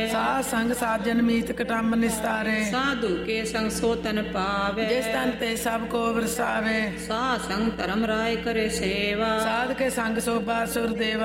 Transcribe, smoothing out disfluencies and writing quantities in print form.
ਸਾਧ ਸੰਗ ਸਾਜਨ ਮੀਤ ਕਟੰਬ ਨਿਸਤਾਰੇ। ਸਾਧੂ ਕੇ ਸੰਗ ਸੋ ਤਨ ਪਾਵੇ। ਜਿਸ ਤਨ ਤੇ ਸਭ ਕੋ ਵਰਸਾਵੇ। ਸਾਧ ਸੰਗ ਧਰਮ ਰਾਏ ਕਰੇ ਸੇਵਾ। ਸਾਧ ਕੇ ਸੰਗ ਸੋ ਬਾਸੁਰ ਦੇਵਾ।